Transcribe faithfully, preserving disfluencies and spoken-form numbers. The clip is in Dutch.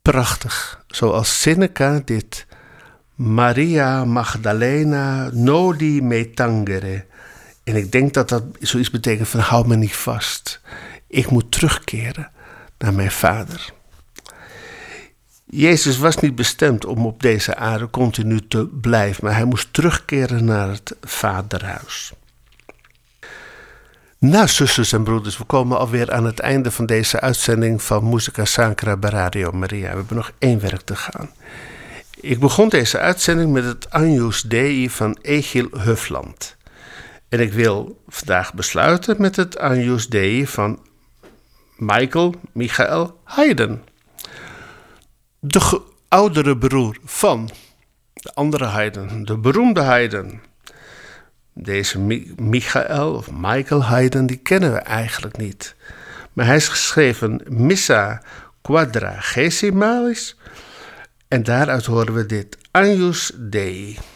prachtig. Zoals Seneca dit Maria Magdalena nodi me tangere. En ik denk dat dat zoiets betekent van hou me niet vast. Ik moet terugkeren naar mijn vader. Jezus was niet bestemd om op deze aarde continu te blijven, maar hij moest terugkeren naar het vaderhuis. Nou, zusters en broeders, we komen alweer aan het einde van deze uitzending van Musica Sacra bij Radio Maria. We hebben nog één werk te gaan. Ik begon deze uitzending met het Agnus Dei van Egill Hufland. En ik wil vandaag besluiten met het Agnus Dei van Michael Michael Haydn. De ge- oudere broer van de andere Haydn, de beroemde Haydn. Deze Mi- Michael of Michael Haydn, die kennen we eigenlijk niet. Maar hij is geschreven Missa Quadragesimalis. En daaruit horen we dit Agnus Dei.